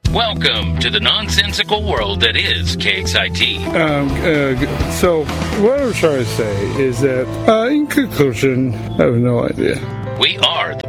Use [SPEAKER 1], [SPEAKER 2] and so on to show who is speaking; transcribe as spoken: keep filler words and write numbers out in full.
[SPEAKER 1] Welcome to the nonsensical world that is K X I T.
[SPEAKER 2] Um, uh, so, what I'm trying to say is that, uh, in conclusion, I have no idea.
[SPEAKER 1] We are the